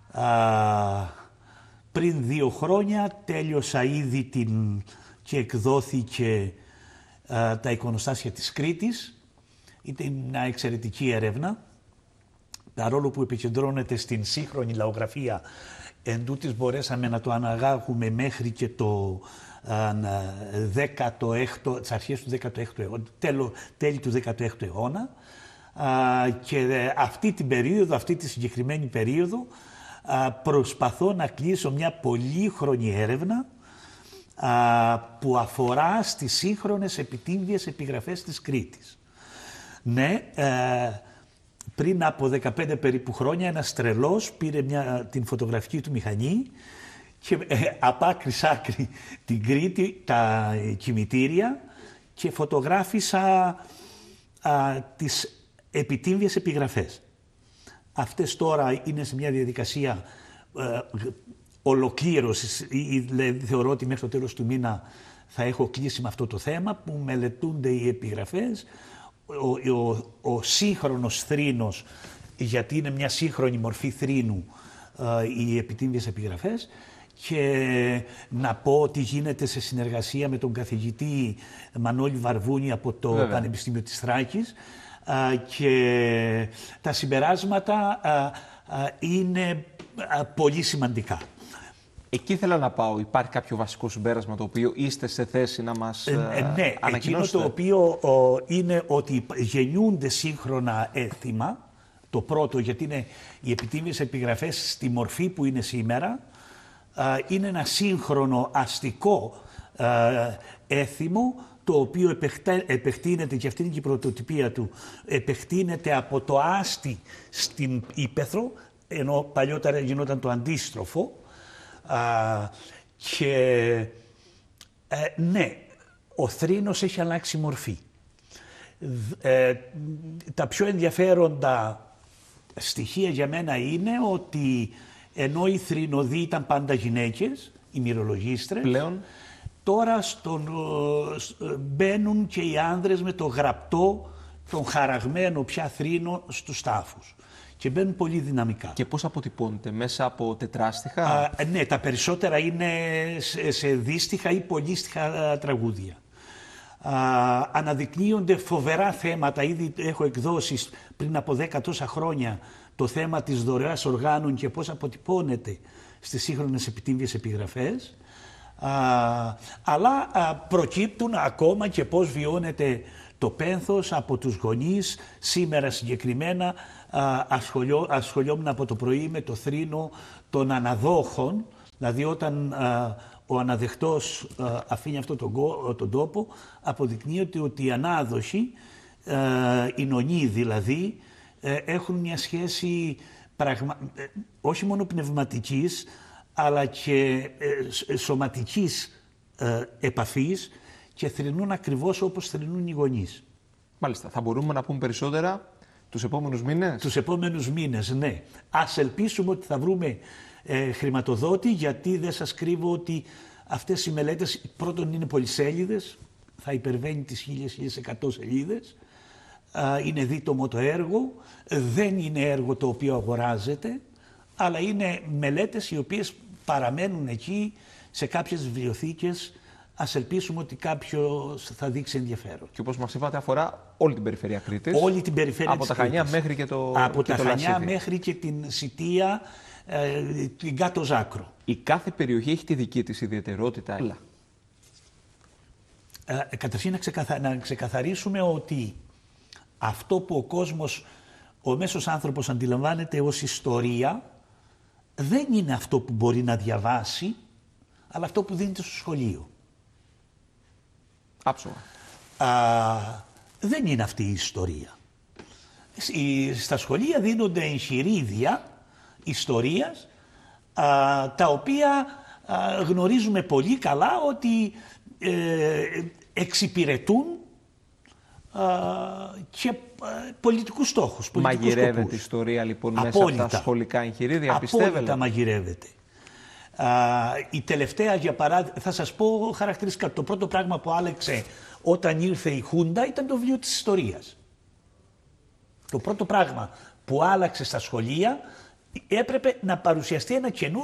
Πριν 2 χρόνια τέλειωσα ήδη και εκδόθηκε τα εικονοστάσια της Κρήτης. Ήταν μια εξαιρετική έρευνα, παρόλο που επικεντρώνεται στην σύγχρονη λαογραφία. Εν τούτης μπορέσαμε να το αναγάγουμε μέχρι και το 16ο, τις αρχές του 16ου αιώνα, τέλη του 16ου αιώνα. Και αυτή τη συγκεκριμένη περίοδο προσπαθώ να κλείσω μια πολύχρονη έρευνα που αφορά στις σύγχρονες επιτύμβιες επιγραφές της Κρήτης. Ναι, πριν από 15 περίπου χρόνια ένας τρελός πήρε την φωτογραφική του μηχανή και από άκρη σ' άκρη την Κρήτη, τα κημητήρια, και φωτογράφησα τις επιτύμβιες επιγραφές. Αυτές τώρα είναι σε μια διαδικασία ολοκλήρωσης. Θεωρώ ότι μέχρι το τέλος του μήνα θα έχω κλείσει με αυτό το θέμα, που μελετούνται οι επιγραφές, ο σύγχρονος θρήνος, γιατί είναι μια σύγχρονη μορφή θρήνου οι επιτύμβιες επιγραφές, και να πω ότι γίνεται σε συνεργασία με τον καθηγητή Μανώλη Βαρβούνη από το Πανεπιστήμιο της Θράκης, και τα συμπεράσματα είναι πολύ σημαντικά. Εκεί ήθελα να πάω. Υπάρχει κάποιο βασικό συμπέρασμα το οποίο είστε σε θέση να μας ναι, ανακοινώσετε? Εκείνο το οποίο είναι ότι γεννιούνται σύγχρονα έθιμα. Το πρώτο, γιατί είναι οι επιτύμβιες επιγραφές στη μορφή που είναι σήμερα, είναι ένα σύγχρονο αστικό έθιμο, το οποίο επεκτείνεται, και αυτή είναι και η πρωτοτυπία του, επεκτείνεται από το Άστι στην Ύπαιθρο, ενώ παλιότερα γινόταν το αντίστροφο. Και ναι, ο θρήνος έχει αλλάξει μορφή. Τα πιο ενδιαφέροντα στοιχεία για μένα είναι ότι ενώ οι θρηνοδοί ήταν πάντα γυναίκες, οι μυρολογίστρες, πλέον τώρα μπαίνουν και οι άνδρες με το γραπτό, τον χαραγμένο πια θρήνο στους τάφους. Και μπαίνουν πολύ δυναμικά. Και πώς αποτυπώνεται, μέσα από τετράστιχα? Ναι, τα περισσότερα είναι σε δύστιχα ή πολύστιχα τραγούδια. Αναδεικνύονται φοβερά θέματα. Ήδη έχω εκδώσει πριν από 10 τόσα χρόνια το θέμα της δωρεάς οργάνων και πώς αποτυπώνεται στις σύγχρονες επιτύμβιες επιγραφές. Αλλά προκύπτουν ακόμα και πώς βιώνεται το πένθος από τους γονείς. Σήμερα συγκεκριμένα ασχολιόμουν από το πρωί με το θρήνο των αναδόχων, δηλαδή όταν ο αναδεχτός αφήνει αυτόν τον τόπο, αποδεικνύεται ότι οι ανάδοχοι, οι νονοί δηλαδή, έχουν μια σχέση όχι μόνο πνευματικής, αλλά και σωματικής επαφής, και θρηνούν ακριβώς όπως θρηνούν οι γονείς. Μάλιστα. Θα μπορούμε να πούμε περισσότερα τους επόμενους μήνες? Τους επόμενους μήνες, ναι. Ας ελπίσουμε ότι θα βρούμε χρηματοδότη, γιατί δεν σας κρύβω ότι αυτές οι μελέτες πρώτον είναι πολυσέλιδες, θα υπερβαίνει τις 1000-1100 σελίδες, είναι δίτομο το έργο, δεν είναι έργο το οποίο αγοράζεται, αλλά είναι μελέτες οι οποίες παραμένουν εκεί σε κάποιες βιβλιοθήκες. Ας ελπίσουμε ότι κάποιος θα δείξει ενδιαφέρον. Και όπως μας είπατε, αφορά όλη την περιφέρεια Κρήτης. Όλη την περιφέρεια από της τα Χανιά Κρήτης. μέχρι και το Από και τα το Χανιά Λασίδι. μέχρι και την Σιτία, την Κάτω Ζάκρο. Η κάθε περιοχή έχει τη δική της ιδιαιτερότητα. Καταρχήν να ξεκαθαρίσουμε ότι αυτό που ο μέσος άνθρωπος αντιλαμβάνεται ως ιστορία, δεν είναι αυτό που μπορεί να διαβάσει, αλλά αυτό που δίνεται στο σχολείο. Άψογα. Δεν είναι αυτή η ιστορία. Στα σχολεία δίνονται εγχειρίδια ιστορίας, τα οποία γνωρίζουμε πολύ καλά ότι εξυπηρετούν και πολιτικούς στόχους. Μαγειρεύεται η ιστορία λοιπόν μέσα από τα σχολικά εγχειρίδια, πιστεύετε? Απόλυτα μαγειρεύεται. Η τελευταία, για παράδειγμα, θα σας πω χαρακτηριστικά. Το πρώτο πράγμα που άλλαξε όταν ήρθε η Χούντα ήταν το βιβλίο της ιστορίας. Το πρώτο πράγμα που άλλαξε στα σχολεία έπρεπε να παρουσιαστεί ένα καινούριο